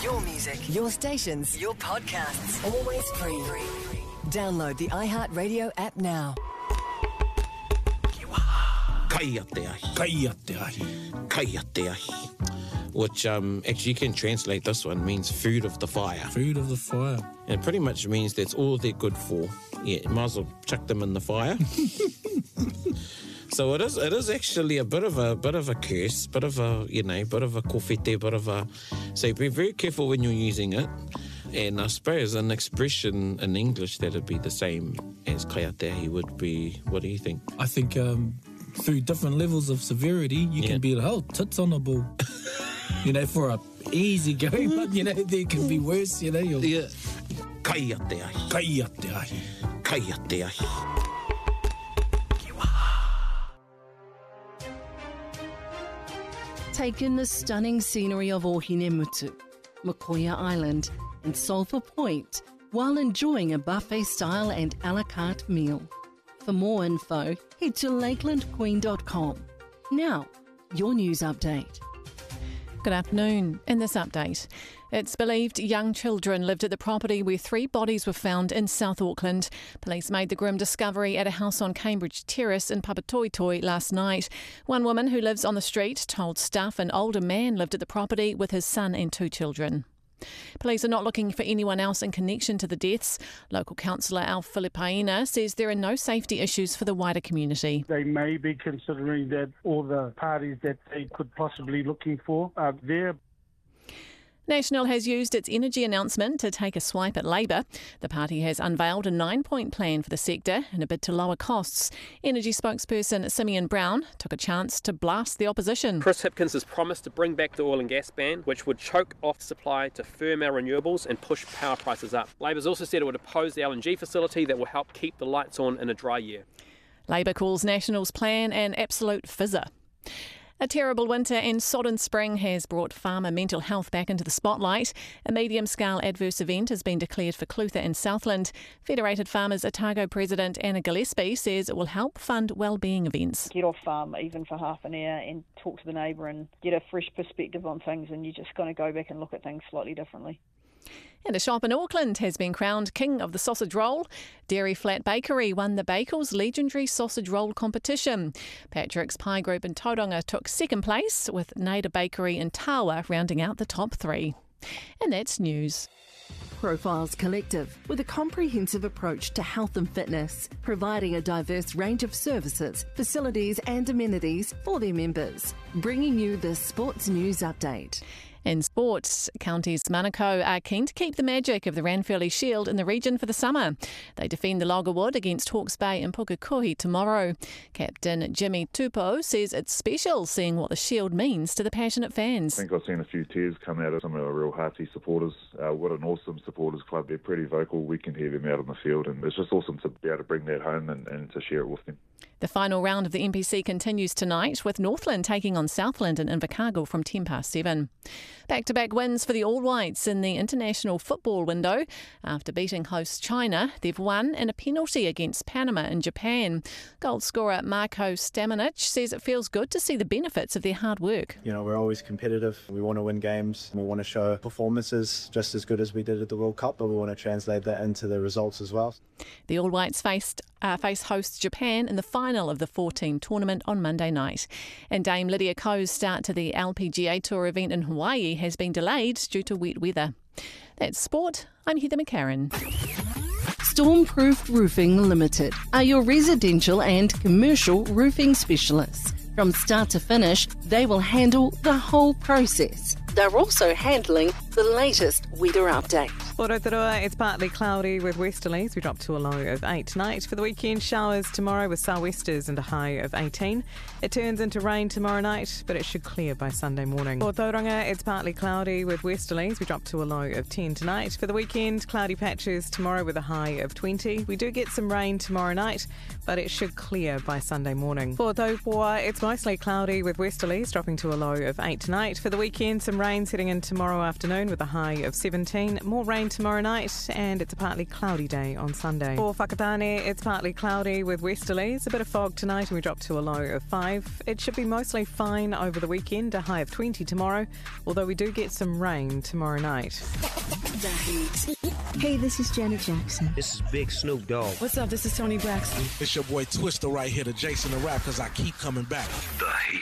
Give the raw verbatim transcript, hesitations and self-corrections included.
Your music, your stations, your podcasts, always free. Download the iHeartRadio app now. Kaya te ahi. Kaya te ahi. Kaya te ahi. Which um, actually you can translate this one, means food of the fire. Food of the fire. And it pretty much means that's all they're good for. Yeah, you might as well chuck them in the fire. So it is it is actually a bit of a bit of a curse, bit of a, you know, bit of a kofete, bit of a... So be very careful when you're using it. And I suppose an expression in English that'd be the same as kaya te ahi would be, what do you think? I think um, through different levels of severity, you Yeah. can be like, oh, tits on a ball. You know, for a easy going, but, you know, there can be worse, you know. You're, Yeah. Kaya te ahi. Kaya te ahi. Kaya te ahi. Take in the stunning scenery of Ohinemutu, Makoia Island and Sulphur Point while enjoying a buffet-style and a la carte meal. For more info, head to lakeland queen dot com. Now, your news update. Good afternoon. In this update, it's believed young children lived at the property where three bodies were found in South Auckland. Police made the grim discovery at a house on Cambridge Terrace in Papatoetoe last night. One woman who lives on the street told staff an older man lived at the property with his son and two children. Police are not looking for anyone else in connection to the deaths. Local councillor Al Filipaina says there are no safety issues for the wider community. They may be considering that all the parties that they could possibly be looking for are there. National has used its energy announcement to take a swipe at Labour. The party has unveiled a nine-point plan for the sector in a bid to lower costs. Energy spokesperson Simeon Brown took a chance to blast the opposition. Chris Hipkins has promised to bring back the oil and gas ban, which would choke off supply to firm our renewables and push power prices up. Labour's also said it would oppose the L N G facility that will help keep the lights on in a dry year. Labour calls National's plan an absolute fizzer. A terrible winter and sodden spring has brought farmer mental health back into the spotlight. A medium-scale adverse event has been declared for Clutha and Southland. Federated Farmers Otago President Anna Gillespie says it will help fund wellbeing events. Get off farm even for half an hour and talk to the neighbour and get a fresh perspective on things, and you're just going to go back and look at things slightly differently. And a shop in Auckland has been crowned King of the Sausage Roll. Dairy Flat Bakery won the Bakels legendary sausage roll competition. Patrick's Pie Group in Tauranga took second place, with Nader Bakery in Tawa rounding out the top three. And that's news. Profiles Collective, with a comprehensive approach to health and fitness, providing a diverse range of services, facilities and amenities for their members. Bringing you the Sports News Update. In sports, Counties Manukau are keen to keep the magic of the Ranfurly Shield in the region for the summer. They defend the Loggerwood against Hawke's Bay and Pukekohe tomorrow. Captain Jimmy Tupou says it's special seeing what the Shield means to the passionate fans. I think I've seen a few tears come out of some of our real hearty supporters. Uh, what an awesome supporters club. They're pretty vocal. We can hear them out on the field, and it's just awesome to be able to bring that home and, and to share it with them. The final round of the N P C continues tonight, with Northland taking on Southland in Invercargill from ten past seven. Back-to-back wins for the All Whites in the international football window. After beating hosts China, they've won in a penalty against Panama in Japan. Goal scorer Marko Stamanic says it feels good to see the benefits of their hard work. You know, we're always competitive. We want to win games. We want to show performances just as good as we did at the World Cup, but we want to translate that into the results as well. The All Whites faced uh, face hosts Japan in the final of the four-team tournament on Monday night. And Dame Lydia Ko's start to the L P G A Tour event in Hawaii has been delayed due to wet weather. That's sport. I'm Heather McCarran. Stormproof Roofing Limited are your residential and commercial roofing specialists. From start to finish, they will handle the whole process. They're also handling the latest weather update. For Rotorua, it's partly cloudy with westerlies. We drop to a low of eight tonight. For the weekend, showers tomorrow with sou'westers and a high of eighteen. It turns into rain tomorrow night, but it should clear by Sunday morning. For Tauranga, it's partly cloudy with westerlies. We drop to a low of ten tonight. For the weekend, cloudy patches tomorrow with a high of twenty. We do get some rain tomorrow night, but it should clear by Sunday morning. For Taupua, it's mostly cloudy with westerlies, dropping to a low of eight tonight. For the weekend, some rain setting in tomorrow afternoon with a high of seventeen. More rain rain tomorrow night, and it's a partly cloudy day on Sunday. For Whakatane, it's partly cloudy with westerlies, a bit of fog tonight, and we drop to a low of five. It should be mostly fine over the weekend, a high of twenty tomorrow, although we do get some rain tomorrow night. The Heat. Hey, this is Janet Jackson. This is Big Snoop Dogg. What's up? This is Tony Braxton. It's your boy Twister right here, the Jason the Rap, because I keep coming back. The Heat.